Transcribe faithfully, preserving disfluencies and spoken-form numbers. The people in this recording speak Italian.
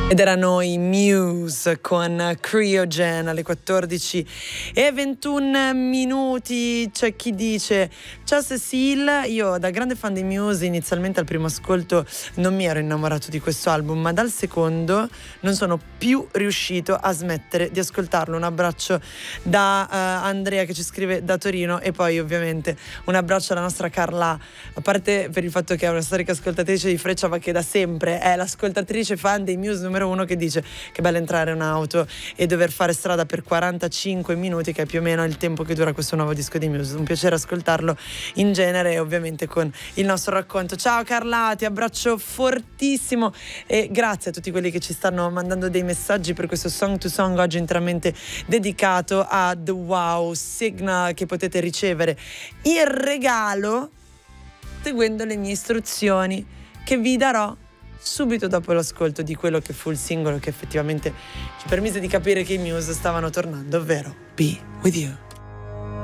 Ed erano i Muse con Cryogen alle quattordici e ventuno minuti. C'è chi dice: ciao Cecile, io da grande fan dei Muse inizialmente al primo ascolto non mi ero innamorato di questo album, ma dal secondo non sono più riuscito a smettere di ascoltarlo. Un abbraccio da uh, Andrea che ci scrive da Torino, e poi ovviamente un abbraccio alla nostra Carla, a parte per il fatto che è una storica ascoltatrice di Freccia, ma che da sempre è l'ascoltatrice fan dei Muse numero uno, che dice che bello entrare in auto e dover fare strada per quarantacinque minuti, che è più o meno il tempo che dura questo nuovo disco di Muse. Un piacere ascoltarlo in genere e ovviamente con il nostro racconto. Ciao Carla, ti abbraccio fortissimo e grazie a tutti quelli che ci stanno mandando dei messaggi per questo Song to Song oggi interamente dedicato a The Wow Signal, che potete ricevere in regalo seguendo le mie istruzioni che vi darò subito dopo l'ascolto di quello che fu il singolo che effettivamente ci permise di capire che i Muse stavano tornando, ovvero Be With You.